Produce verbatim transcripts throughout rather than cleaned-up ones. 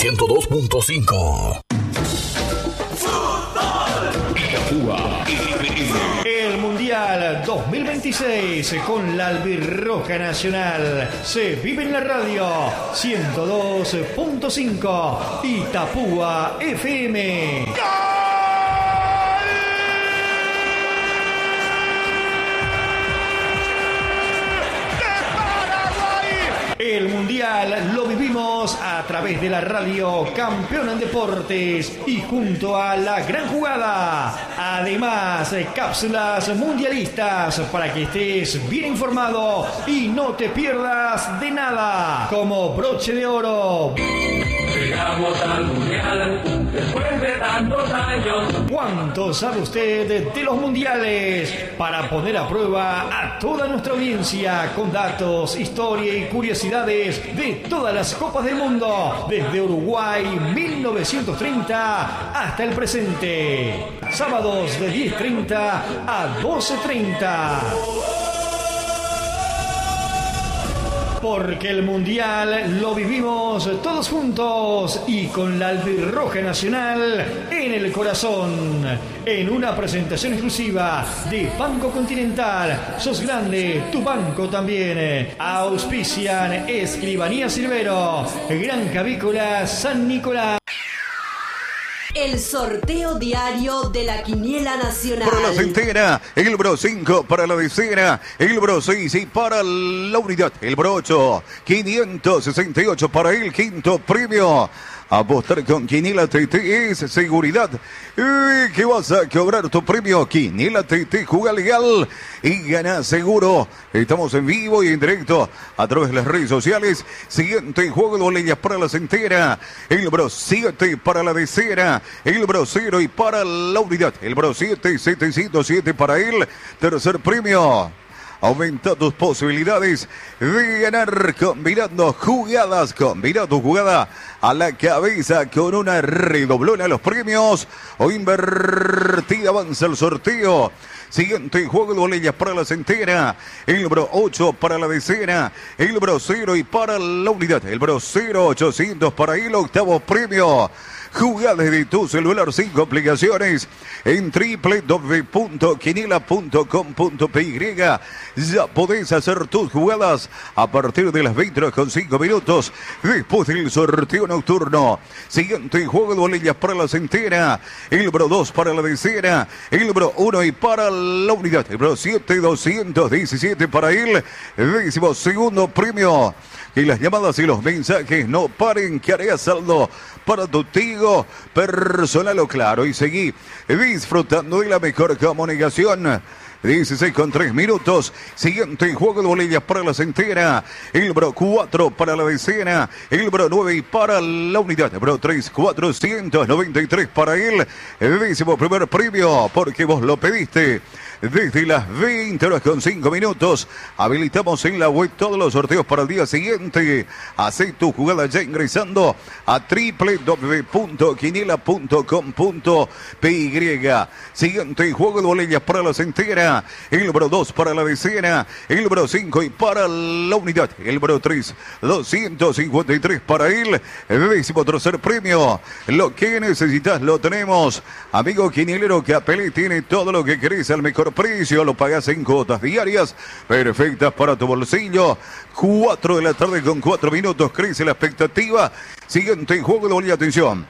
ciento dos punto cinco. El Mundial dos mil veintiséis con la Albirroja Nacional se vive en la radio ciento dos punto cinco Itapúa F M. El Mundial lo vivimos a través de la radio Campeona en Deportes y junto a La Gran Jugada. Además, cápsulas mundialistas para que estés bien informado y no te pierdas de nada. Como broche de oro. Llegamos al Mundial después de tantos años. ¿Cuánto sabe usted de los mundiales? Para poner a prueba a toda nuestra audiencia con datos, historia y curiosidades de todas las copas del mundo, desde Uruguay mil novecientos treinta hasta el presente. Sábados de diez treinta a doce treinta. Porque el Mundial lo vivimos todos juntos y con la Albirroja Nacional en el corazón. En una presentación exclusiva de Banco Continental. Sos grande, tu banco también. Auspician Escribanía Silvero, Granja Avícola San Nicolás. El sorteo diario de la Quiniela Nacional. Para la centena, el Bro cinco, para la decena, el Bro seis y para la unidad, el Bro ocho. quinientos sesenta y ocho para el quinto premio. Apostar con Quiniela T T es seguridad. ¿Y qué vas a cobrar tu premio? Quiniela T T, juega legal y gana seguro. Estamos en vivo y en directo a través de las redes sociales. Siguiente juego de boletas para la centena. El Bro siete para la decena. El Bro cero y para la unidad. El Bro siete, setecientos siete para el tercer premio. Aumenta tus posibilidades de ganar combinando jugadas. Combina tu jugada a la cabeza con una redoblona a los premios. O invertida avanza el sorteo. Siguiente juego de boletas para la centena. El Bro ocho para la decena. El Bro cero y para la unidad. El Bro cero, ochocientos para el octavo premio. Jugadas de tu celular sin complicaciones en doble u doble u doble u punto quiniela punto com punto p y. Ya podés hacer tus jugadas a partir de las veinte horas con cinco minutos después del sorteo nocturno. Siguiente juego de boletas para la centena. El Bro dos para la decena. El Bro uno y para la unidad. El Bro siete, doscientos diecisiete para el décimo segundo premio. Que las llamadas y los mensajes no paren, que haré saldo para tu tigo personal o claro. Y seguí disfrutando de la mejor comunicación. dieciséis con tres minutos. Siguiente juego de boletas para la centena. El Bro cuatro para la decena. El Bro nueve y para la unidad. El Bro tres, cuatrocientos noventa y tres para el décimo primer premio. Porque vos lo pediste. Desde las veinte horas con cinco minutos, habilitamos en la web todos los sorteos para el día siguiente. Hacé tu jugada ya ingresando a doble u doble u doble u punto quiniela punto com punto p y. Siguiente juego de boletas para la centena. El Bro dos para la decena. El Bro cinco y para la unidad. El Bro tres, doscientos cincuenta y tres para el décimo tercer premio. Lo que necesitas lo tenemos. Amigo quinielero, Capelé tiene todo lo que querés al mejor precio, lo pagas en cuotas diarias perfectas para tu bolsillo. Cuatro de la tarde con cuatro minutos, crece la expectativa. Siguiente juego de boletas, atención.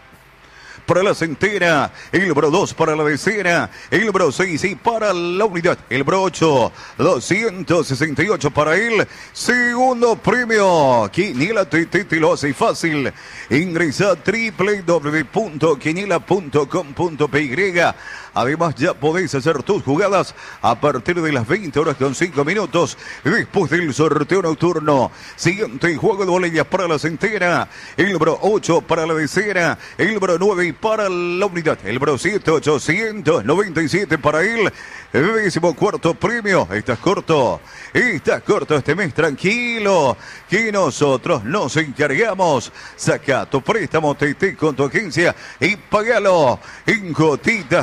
Para la centena, el Bro dos para la decena, el Bro seis y para la unidad, el Bro ocho, doscientos sesenta y ocho para el segundo premio. Quiniela T T te lo hace fácil. Ingresa a doble u doble u doble u punto quiniela punto com punto p y. Además ya podéis hacer tus jugadas a partir de las veinte horas con cinco minutos después del sorteo nocturno. Siguiente juego de boletas para la centena, el Bro ocho para la decena, el Bro nueve y para la unidad, el Bro siete, ochocientos noventa y siete para el décimo cuarto premio. Estás corto, estás corto este mes, tranquilo, que nosotros nos encargamos. Saca tu préstamo T T con tu agencia y pagalo en gotitas diarias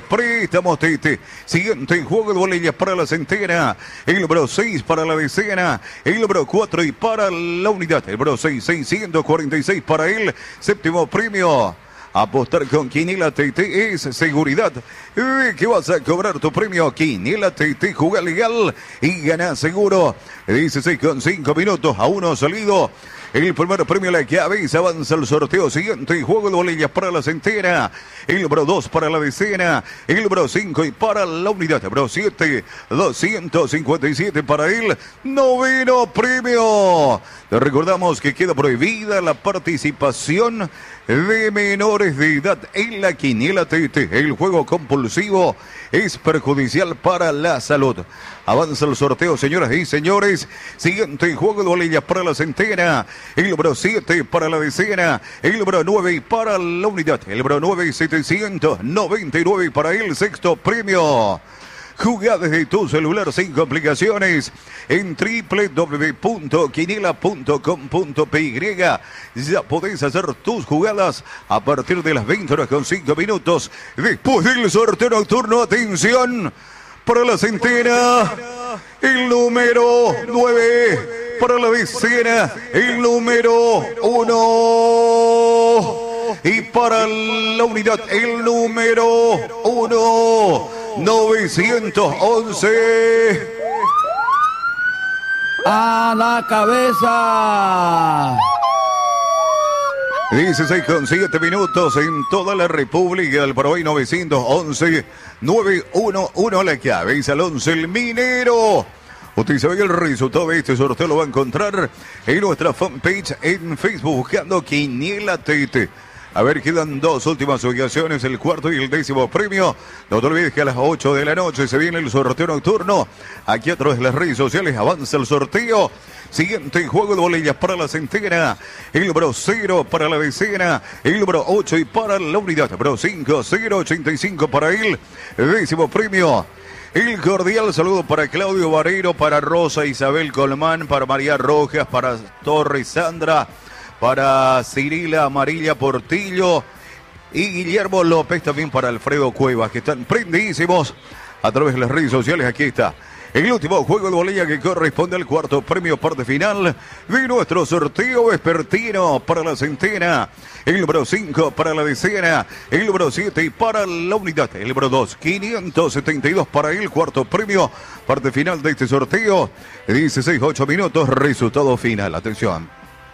préstamos Tete. Siguiente juego de bolillas para la centena. El número seis para la decena. El número cuatro y para la unidad. El número seis, seiscientos cuarenta y seis para el séptimo premio. Apostar con Quiniela T T es seguridad de que vas a cobrar tu premio. Quiniela T T, juega legal y gana seguro. dieciséis con cinco minutos, a uno salido. El primer premio a la cabeza, avanza el sorteo siguiente. Juego de bolillas para la centena. El número dos para la decena. El número cinco y para la unidad. El número siete, doscientos cincuenta y siete para el noveno premio. Te recordamos que queda prohibida la participación de menores de edad en la Quiniela T T. El juego compulsivo es perjudicial para la salud. Avanza el sorteo, señoras y señores. Siguiente juego de bolillas para la centena. El número siete para la decena. El número nueve para la unidad. El número nueve, setecientos noventa y nueve para el sexto premio. Jugá desde tu celular sin complicaciones en doble u doble u doble u punto quiniela punto com punto p y. Ya podés hacer tus jugadas a partir de las veinte horas con cinco minutos. Después del sorteo nocturno, atención, para la centena, el número nueve. Para la decena, el número uno. Y para la unidad, el número uno. novecientos once. A la cabeza. dieciséis con siete minutos en toda la República del Paraguay. Novecientos once, novecientos once a la cabeza. El once, el Minero. Usted sabe que el resultado de este sorteo lo va a encontrar en nuestra fanpage en Facebook buscando Quiniela T T. A ver, quedan dos últimas ubicaciones, el cuarto y el décimo premio. No te olvides que a las ocho de la noche se viene el sorteo nocturno. Aquí a través de las redes sociales avanza el sorteo. Siguiente juego de bolillas para la centena. El número cero para la decena. El número ocho y para la unidad. Número cinco, cero ochenta y cinco para el décimo premio. El cordial saludo para Claudio Barreiro, para Rosa Isabel Colmán, para María Rojas, para Torres Sandra, para Cirila Amarilla Portillo y Guillermo López, también para Alfredo Cuevas, que están prendidísimos a través de las redes sociales. Aquí está el último juego de bolilla que corresponde al cuarto premio, parte final de nuestro sorteo vespertino para la centena. El número cinco para la decena, el número siete y para la unidad. El número dos, quinientos setenta y dos para el cuarto premio, parte final de este sorteo. dieciséis, ocho minutos, resultado final. Atención.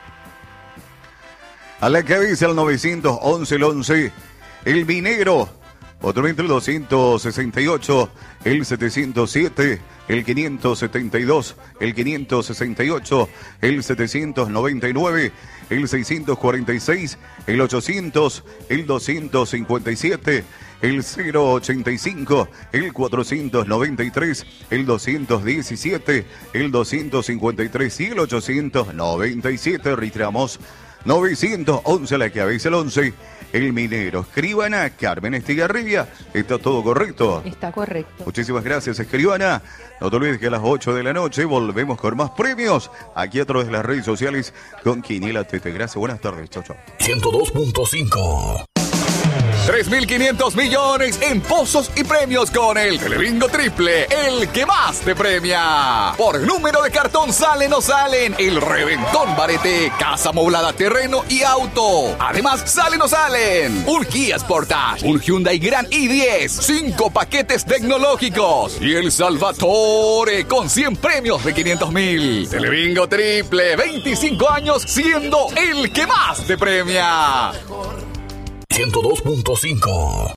A la cabeza el novecientos once, el once, el Minero. Otro el doscientos sesenta y ocho, el setecientos siete, el quinientos setenta y dos, el quinientos sesenta y ocho, el setecientos noventa y nueve, el seiscientos cuarenta y seis, el ochocientos, el doscientos cincuenta y siete, el cero ochenta y cinco, el cuatrocientos noventa y tres, el doscientos diecisiete, el doscientos cincuenta y tres y el ochocientos noventa y siete. Reiteramos, novecientos once a la cabeza, el once, el Minero. Escribana Carmen Estigarribia, ¿está todo correcto? Está correcto. Muchísimas gracias, escribana. No te olvides que a las ocho de la noche volvemos con más premios aquí a través de las redes sociales con Quiniela T T. Gracias, buenas tardes, chau chau. ciento dos punto cinco. tres mil quinientos millones en pozos y premios con el Telebingo Triple, el que más te premia. Por número de cartón salen o salen el Reventón Barete, casa amoblada, terreno y auto. Además, salen o salen un Kia Sportage, un Hyundai Grand i diez, cinco paquetes tecnológicos y el Salvatore con cien premios de quinientos mil. Telebingo Triple, veinticinco años siendo el que más te premia. ciento dos punto cinco.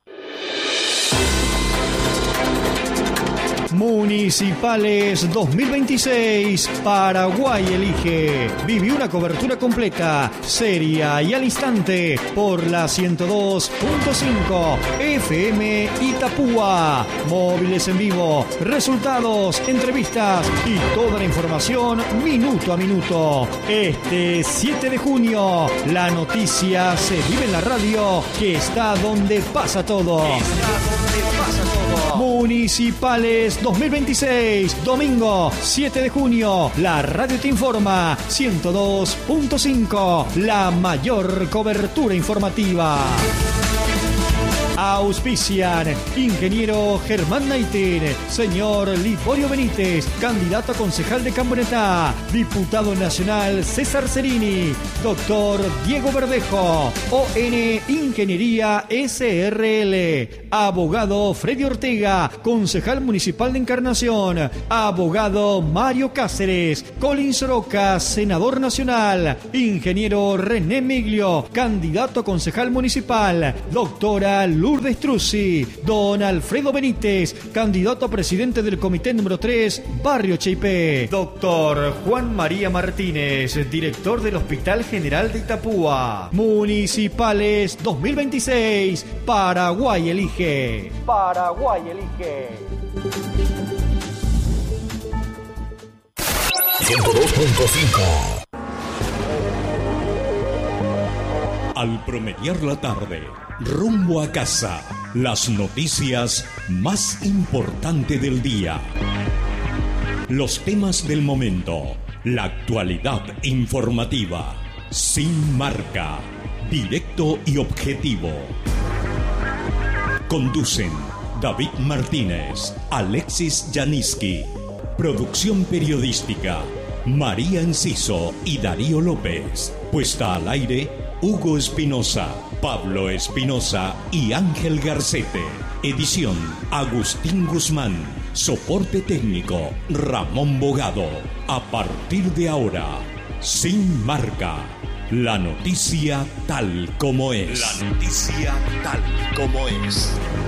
Municipales dos mil veintiséis, Paraguay elige. Viví una cobertura completa, seria y al instante por la ciento dos punto cinco F M Itapúa. Móviles en vivo, resultados, entrevistas y toda la información minuto a minuto. Este siete de junio, la noticia se vive en la radio, que está donde pasa todo. Está donde pasa todo. Municipales dos mil veintiséis, domingo siete de junio, la radio te informa, ciento dos punto cinco, la mayor cobertura informativa. Auspician ingeniero Germán Naiter, señor Liborio Benítez, candidato a concejal de Cambonetá, diputado nacional César Cerini, doctor Diego Verdejo, O N Ingeniería S R L, abogado Freddy Ortega, concejal municipal de Encarnación, abogado Mario Cáceres, Colin Soroka, senador nacional, ingeniero René Miglio, candidato a concejal municipal, doctora Lourdes Truzzi, don Alfredo Benítez, candidato a presidente del comité número tres, Barrio Cheipé, doctor Juan María Martínez, director del Hospital General de Itapúa. Municipales dos mil veintiséis, Paraguay elige. Paraguay elige. ciento dos punto cinco. Al promediar la tarde, rumbo a casa, las noticias más importantes del día. Los temas del momento, la actualidad informativa, sin marca, directo y objetivo. Conducen David Martínez, Alexis Janiski. Producción periodística, María Enciso y Darío López. Puesta al aire, Hugo Espinosa, Pablo Espinosa y Ángel Garcete. Edición, Agustín Guzmán. Soporte técnico, Ramón Bogado. A partir de ahora, sin marca, la noticia tal como es. La noticia tal como es.